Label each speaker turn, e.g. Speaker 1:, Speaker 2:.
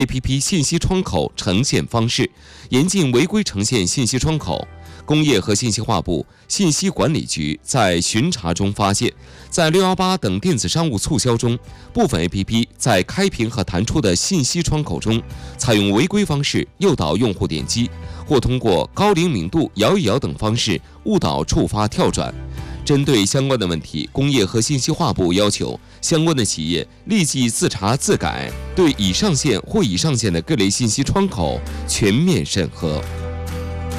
Speaker 1: APP 信息窗口呈现方式，严禁违规呈现信息窗口。工业和信息化部信息管理局在巡查中发现，在618等电子商务促销中，部分 APP 在开屏和弹出的信息窗口中，采用违规方式诱导用户点击，或通过高灵敏度、摇一摇等方式误导触发跳转。针对相关的问题，工业和信息化部要求相关的企业立即自查自改，对已上线或已上线的各类信息窗口全面审核。